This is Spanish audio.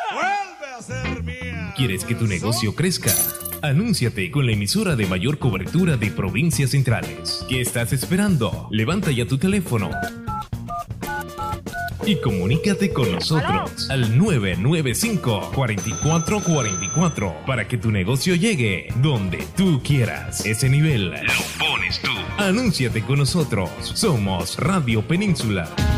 vuelve a ser mía. ¿Quieres que tu negocio crezca? Anúnciate con la emisora de mayor cobertura de provincias centrales. ¿Qué estás esperando? Levanta ya tu teléfono y comunícate con nosotros al 995-4444 para que tu negocio llegue donde tú quieras. Ese nivel lo pones tú. Anúnciate con nosotros. Somos Radio Península.